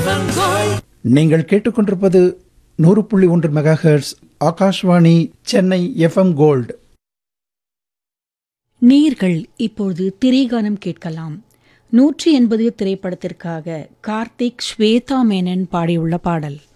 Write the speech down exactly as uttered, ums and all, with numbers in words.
நீங்கள் கேட்டுக்கொண்டிருப்பது நூறு புள்ளி ஒன்று mega hertz Akashvani Chennai FM gold. நீர்கள் இப்பொழுது திரைகானம் கேட்கலாம். நூற்றி எண்பது திரைப்படத்திற்காக கார்த்திக் ஸ்வேதா மேனன் பாடியுள்ள பாடல்.